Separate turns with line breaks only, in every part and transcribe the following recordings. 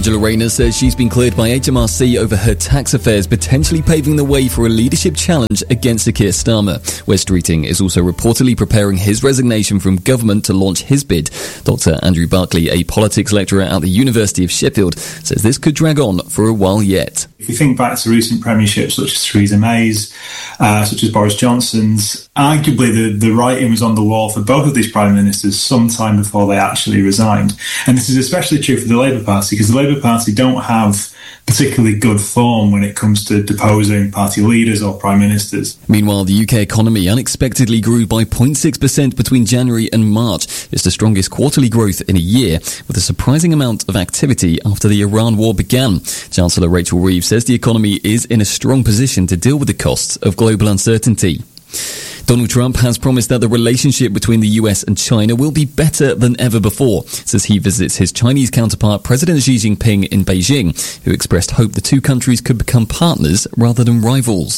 Angela Rayner says she's been cleared by HMRC over her tax affairs, potentially paving the way for a leadership challenge against Sir Keir Starmer. Wes Streeting is also reportedly preparing his resignation from government to launch his bid. Dr. Andrew Barclay, a politics lecturer at the University of Sheffield, says this could drag on for a while yet.
If you think back to recent premierships such as Theresa May's, such as Boris Johnson's, arguably the writing was on the wall for both of these prime ministers sometime before they actually resigned. And this is especially true for the Labour Party, because the Labour Party don't have particularly good form when it comes to deposing party leaders or prime ministers.
Meanwhile, the UK economy unexpectedly grew by 0.6% between January and March. It's the strongest quarterly growth in a year, with a surprising amount of activity after the Iran war began. Chancellor Rachel Reeves says the economy is in a strong position to deal with the costs of global uncertainty. Donald Trump has promised that the relationship between the US and China will be better than ever before, as he visits his Chinese counterpart President Xi Jinping in Beijing, who expressed hope the two countries could become partners rather than rivals.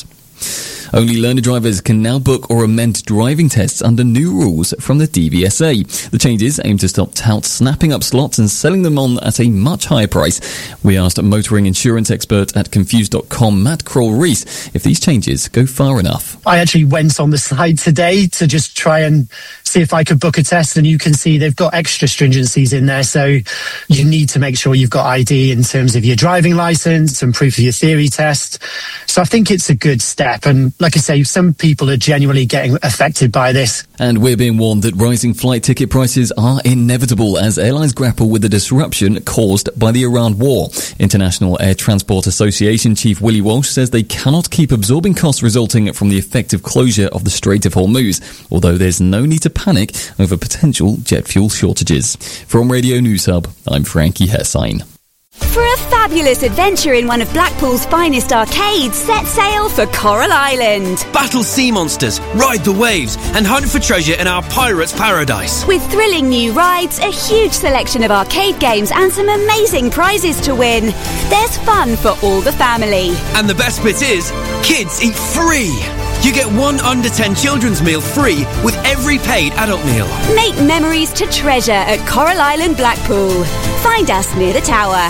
Only learner drivers can now book or amend driving tests under new rules from the DVSA. The changes aim to stop touts snapping up slots and selling them on at a much higher price. We asked motoring insurance expert at Confused.com, Matt Kroll-Rees, if these changes go far enough.
I actually went on the site today to just try and see if I could book a test, and you can see they've got extra stringencies in there. So you need to make sure you've got ID in terms of your driving licence and proof of your theory test. So I think it's a good step. And like I say, some people are genuinely getting affected by this.
And we're being warned that rising flight ticket prices are inevitable as airlines grapple with the disruption caused by the Iran war. International Air Transport Association Chief Willie Walsh says they cannot keep absorbing costs resulting from the effective closure of the Strait of Hormuz, although there's no need to panic over potential jet fuel shortages. From Radio News Hub, I'm Frankie Hessine.
For a fabulous adventure in one of Blackpool's finest arcades, set sail for Coral Island.
Battle sea monsters, ride the waves, and hunt for treasure in our pirate's paradise.
With thrilling new rides, a huge selection of arcade games, and some amazing prizes to win. There's fun for all the family.
And the best bit is, kids eat free. You get one under 10 children's meal free with every paid adult meal.
Make memories to treasure at Coral Island, Blackpool. Find us near the tower.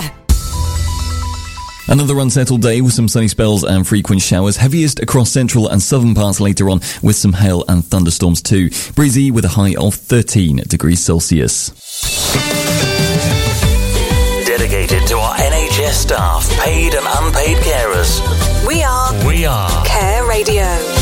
Another unsettled day with some sunny spells and frequent showers, heaviest across central and southern parts later on, with some hail and thunderstorms too. Breezy with a high of 13 degrees Celsius.
Dedicated to our NHS staff, paid and unpaid carers.
We are
Care Radio.